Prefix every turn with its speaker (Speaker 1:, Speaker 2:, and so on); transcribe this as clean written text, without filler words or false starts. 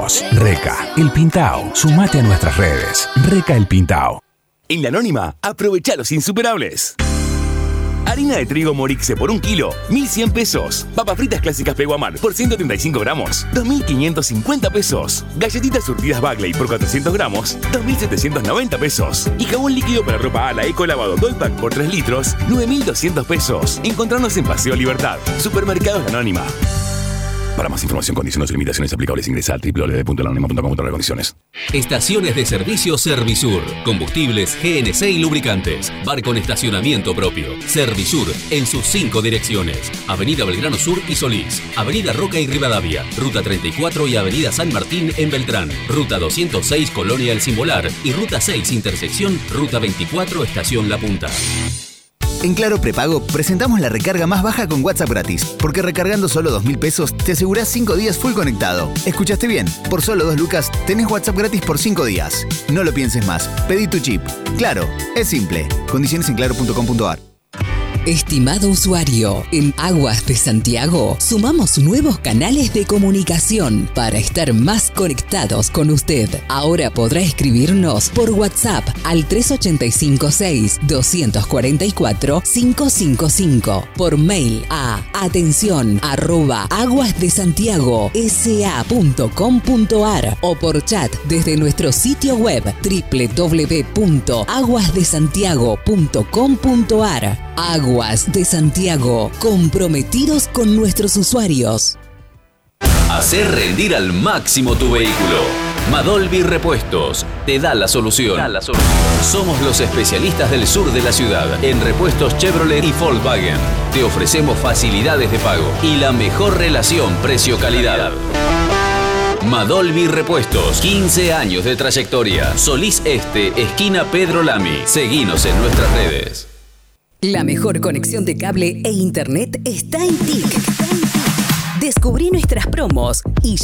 Speaker 1: Somos Reca, el Pintao. Sumate a nuestras redes. Reca, el Pintao.
Speaker 2: En La Anónima, aprovechá los insuperables. Harina de trigo Morixe por 1 kilo, 1.100 pesos. Papas fritas clásicas Peguamar por 135 gramos, 2.550 pesos. Galletitas surtidas Bagley por 400 gramos, 2.790 pesos. Y jabón líquido para ropa Ala Eco Lavado Doypack por 3 litros, 9.200 pesos. Encontrarnos en Paseo Libertad. Supermercados La Anónima. Para más información, condiciones y limitaciones aplicables, ingresa a www.lanonima.com/condiciones.
Speaker 3: Estaciones de servicio Servisur. Combustibles, GNC y lubricantes. Bar con estacionamiento propio. Servisur en sus 5 direcciones. Avenida Belgrano Sur y Solís. Avenida Roca y Rivadavia. Ruta 34 y Avenida San Martín en Beltrán. Ruta 206 Colonia El Simbolar. Y Ruta 6 intersección Ruta 24 Estación La Punta.
Speaker 4: En Claro Prepago presentamos la recarga más baja con WhatsApp gratis, porque recargando solo 2.000 pesos te asegurás 5 días full conectado. ¿Escuchaste bien? Por solo 2 lucas tenés WhatsApp gratis por 5 días. No lo pienses más, pedí tu chip. Claro, es simple. Condiciones en claro.com.ar.
Speaker 5: Estimado usuario, en Aguas de Santiago sumamos nuevos canales de comunicación para estar más conectados con usted. Ahora podrá escribirnos por WhatsApp al 3856-244-555, por mail a atención@aguasdesantiagosa.com.ar o por chat desde nuestro sitio web www.aguasdesantiago.com.ar. Aguas de Santiago, comprometidos con nuestros usuarios.
Speaker 3: Hacer rendir al máximo tu vehículo. Madolvi Repuestos te da la solución. Somos los especialistas del sur de la ciudad en repuestos Chevrolet y Volkswagen. Te ofrecemos facilidades de pago y la mejor relación precio-calidad. Madolvi Repuestos, 15 años de trayectoria. Solís Este, esquina Pedro Lamy. Seguinos en nuestras redes.
Speaker 5: La mejor conexión de cable e internet está en TIC. Descubrí nuestras promos y